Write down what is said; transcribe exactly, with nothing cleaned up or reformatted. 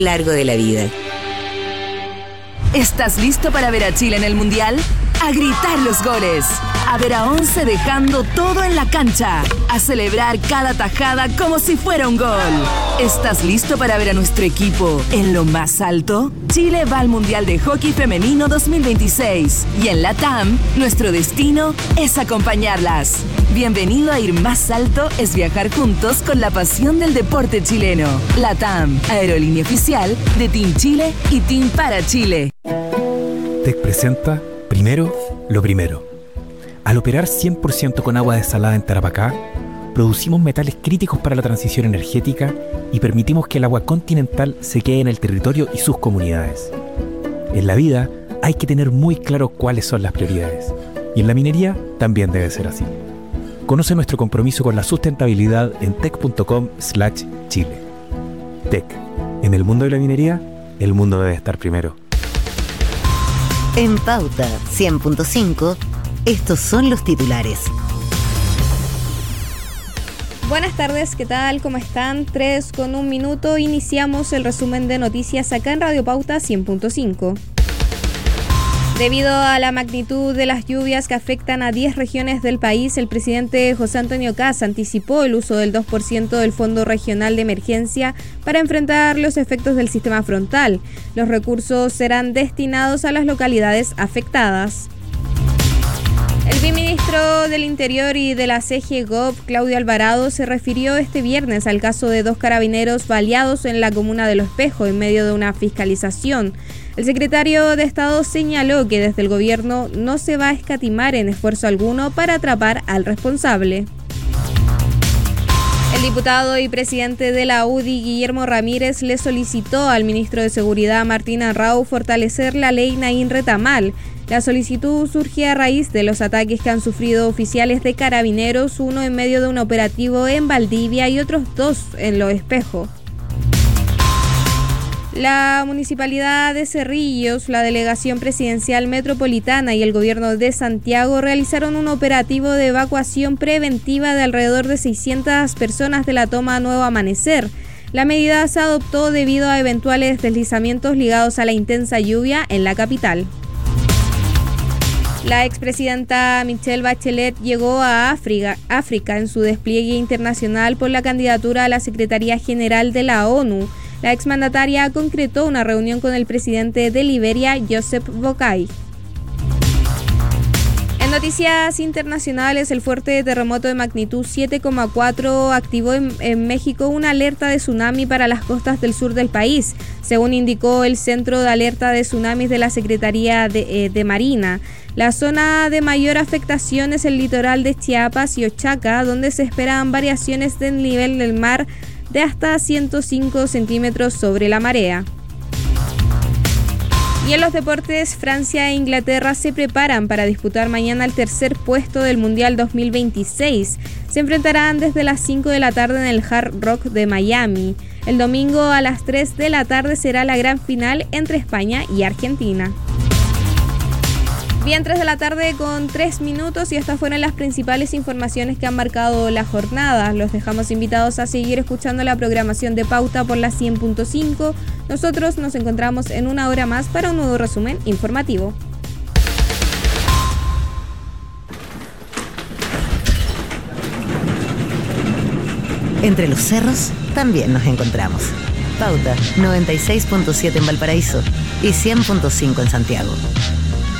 largo de la vida. ¿Estás listo para ver a Chile en el Mundial? A gritar los goles, a ver a once dejando todo en la cancha, a celebrar cada tajada como si fuera un gol. ¿Estás listo para ver a nuestro equipo en lo más alto? Chile va al Mundial de Hockey Femenino dos mil veintiséis y en la T A M, nuestro destino es acompañarlas. Bienvenido a Ir Más Alto es viajar juntos con la pasión del deporte chileno. La T A M, aerolínea oficial de Team Chile y Team para Chile. T E C presenta Primero, lo primero. Al operar cien por ciento con agua desalada en Tarapacá, producimos metales críticos para la transición energética y permitimos que el agua continental se quede en el territorio y sus comunidades. En la vida hay que tener muy claro cuáles son las prioridades, y en la minería también debe ser así. Conoce nuestro compromiso con la sustentabilidad en tec punto com slash chile. T E C. En el mundo de la minería, el mundo debe estar primero. En Pauta cien punto cinco, estos son los titulares. Buenas tardes, ¿qué tal? ¿Cómo están? Tres con un minuto. Iniciamos el resumen de noticias acá en Radio Pauta cien punto cinco. Debido a la magnitud de las lluvias que afectan a diez regiones del país, el presidente José Antonio Kast anticipó el uso del dos por ciento del Fondo Regional de Emergencia para enfrentar los efectos del sistema frontal. Los recursos serán destinados a las localidades afectadas. El viceministro del Interior y de la C G Gov, Claudio Alvarado, se refirió este viernes al caso de dos carabineros baleados en la comuna de Lo Espejo en medio de una fiscalización. El secretario de Estado señaló que desde el gobierno no se va a escatimar en esfuerzo alguno para atrapar al responsable. El diputado y presidente de la U D I, Guillermo Ramírez, le solicitó al ministro de Seguridad, Martín Arrau, fortalecer la ley Naín Retamal. La solicitud surge a raíz de los ataques que han sufrido oficiales de carabineros, uno en medio de un operativo en Valdivia y otros dos en Lo Espejo. La Municipalidad de Cerrillos, la Delegación Presidencial Metropolitana y el Gobierno de Santiago realizaron un operativo de evacuación preventiva de alrededor de seiscientas personas de la toma Nuevo Amanecer. La medida se adoptó debido a eventuales deslizamientos ligados a la intensa lluvia en la capital. La expresidenta Michelle Bachelet llegó a África, África en su despliegue internacional por la candidatura a la Secretaría General de la ONU. La exmandataria concretó una reunión con el presidente de Liberia, Joseph Boakai. En noticias internacionales, el fuerte terremoto de magnitud siete coma cuatro activó en, en México una alerta de tsunami para las costas del sur del país, según indicó el Centro de Alerta de Tsunamis de la Secretaría de, eh, de Marina. La zona de mayor afectación es el litoral de Chiapas y Oaxaca, donde se esperan variaciones del nivel del mar de hasta ciento cinco centímetros sobre la marea. Y en los deportes, Francia e Inglaterra se preparan para disputar mañana el tercer puesto del Mundial dos mil veintiséis. Se enfrentarán desde las cinco de la tarde en el Hard Rock de Miami. El domingo a las tres de la tarde será la gran final entre España y Argentina. Bien, tres de la tarde con tres minutos y estas fueron las principales informaciones que han marcado la jornada. Los dejamos invitados a seguir escuchando la programación de Pauta por la cien punto cinco. Nosotros nos encontramos en una hora más para un nuevo resumen informativo. Entre los cerros también nos encontramos. Pauta noventa y seis punto siete en Valparaíso y cien punto cinco en Santiago.